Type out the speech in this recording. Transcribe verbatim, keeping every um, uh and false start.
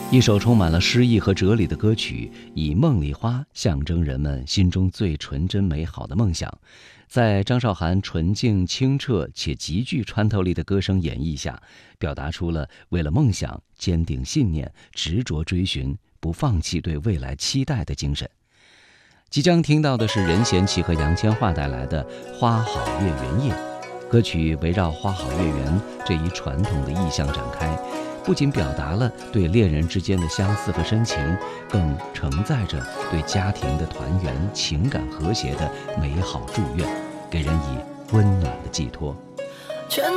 一首充满了诗意和哲理的歌曲，以梦里花象征人们心中最纯真美好的梦想。在张韶涵纯净清澈且极具穿透力的歌声演绎下，表达出了为了梦想坚定信念、执着追寻、不放弃对未来期待的精神。即将听到的是任贤齐和杨千嬅带来的《花好月圆夜》。歌曲围绕花好月圆这一传统的意象展开，不仅表达了对恋人之间的相似和深情，更承载着对家庭的团圆、情感和谐的美好祝愿，给人以温暖的寄托。